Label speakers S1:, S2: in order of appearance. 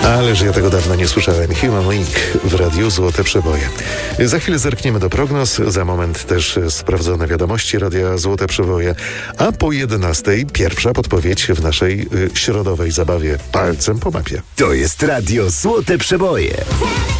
S1: Ależ ja tego dawno nie słyszałem. Human League w radiu Złote Przeboje. Za chwilę zerkniemy do prognoz, za moment też sprawdzone wiadomości radia Złote Przeboje, a po 11:00 pierwsza podpowiedź w naszej środowej zabawie Palcem po mapie.
S2: To jest radio Złote Przeboje.